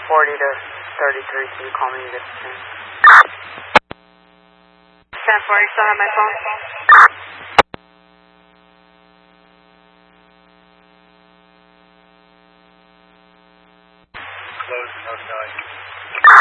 40 to 33, can you call me to get the same? 10-4, you still have my phone? Close, no,